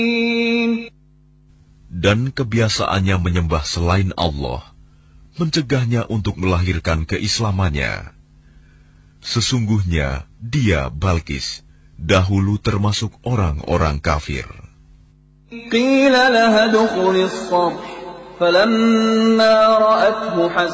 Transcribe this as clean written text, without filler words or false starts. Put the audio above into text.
Dan kebiasaannya menyembah selain Allah, mencegahnya untuk melahirkan keislamannya. Sesungguhnya dia, Balqis, dahulu termasuk orang-orang kafir. قيل لها ادخلي الصرح فلما رأته